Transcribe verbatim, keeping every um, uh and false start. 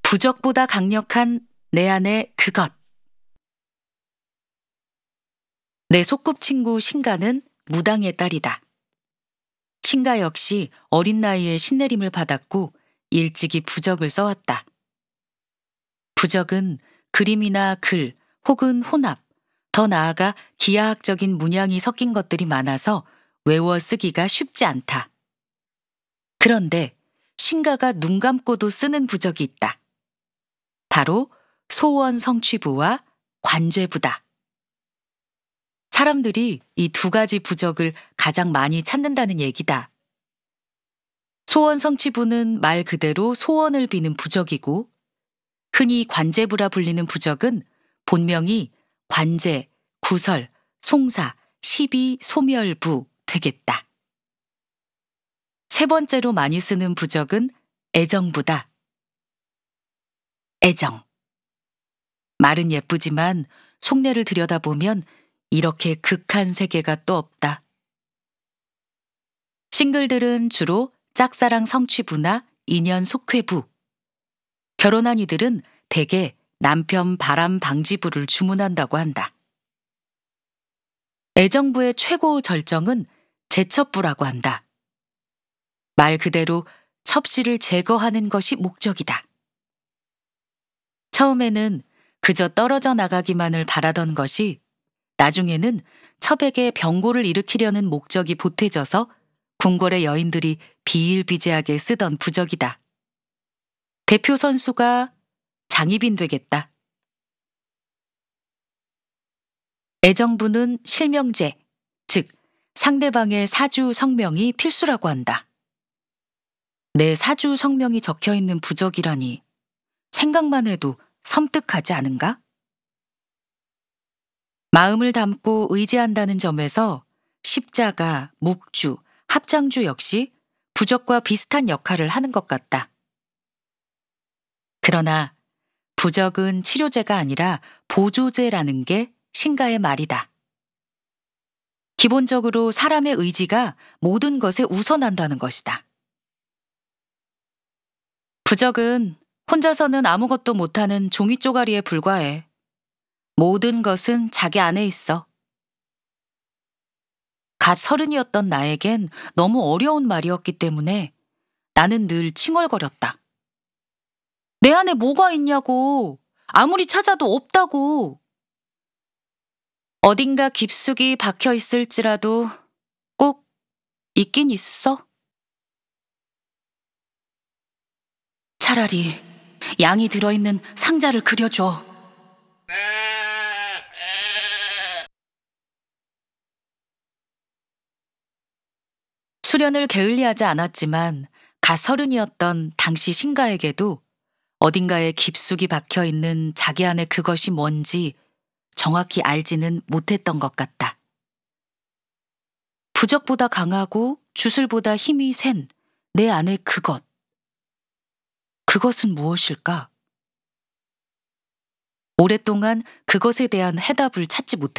부적보다 강력한 내 안의 그것. 내 소꿉친구 신가는 무당의 딸이다. 신가 역시 어린 나이에 신내림을 받았고 일찍이 부적을 써왔다. 부적은 그림이나 글 혹은 혼합, 더 나아가 기하학적인 문양이 섞인 것들이 많아서 외워 쓰기가 쉽지 않다. 그런데 신가가 눈 감고도 쓰는 부적이 있다. 바로 소원 성취부와 관죄부다. 사람들이 이 두 가지 부적을 가장 많이 찾는다는 얘기다. 소원 성취부는 말 그대로 소원을 비는 부적이고, 흔히 관죄부라 불리는 부적은 본명이 관죄, 구설, 송사, 시비, 소멸부 되겠다. 세 번째로 많이 쓰는 부적은 애정부다. 애정. 말은 예쁘지만 속내를 들여다보면 이렇게 극한 세계가 또 없다. 싱글들은 주로 짝사랑 성취부나 인연 속회부, 결혼한 이들은 대개 남편 바람 방지부를 주문한다고 한다. 애정부의 최고 절정은 제첩부라고 한다. 말 그대로 첩씨를 제거하는 것이 목적이다. 처음에는 그저 떨어져 나가기만을 바라던 것이 나중에는 첩에게 병고를 일으키려는 목적이 보태져서 궁궐의 여인들이 비일비재하게 쓰던 부적이다. 대표 선수가 장희빈 되겠다. 애정부는 실명제, 즉 상대방의 사주 성명이 필수라고 한다. 내 사주 성명이 적혀있는 부적이라니 생각만 해도 섬뜩하지 않은가? 마음을 담고 의지한다는 점에서 십자가, 묵주, 합장주 역시 부적과 비슷한 역할을 하는 것 같다. 그러나 부적은 치료제가 아니라 보조제라는 게 신가의 말이다. 기본적으로 사람의 의지가 모든 것에 우선한다는 것이다. 부적은 혼자서는 아무것도 못하는 종이 쪼가리에 불과해. 모든 것은 자기 안에 있어. 갓 서른이었던 나에겐 너무 어려운 말이었기 때문에 나는 늘 칭얼거렸다. 내 안에 뭐가 있냐고. 아무리 찾아도 없다고. 어딘가 깊숙이 박혀 있을지라도 꼭 있긴 있어. 차라리 양이 들어있는 상자를 그려줘. 수련을 게을리하지 않았지만 갓 서른이었던 당시 신가에게도 어딘가에 깊숙이 박혀있는 자기 안에 그것이 뭔지 정확히 알지는 못했던 것 같다. 부적보다 강하고 주술보다 힘이 센 내 안의 그것. 그것은 무엇일까? 오랫동안 그것에 대한 해답을 찾지 못했다.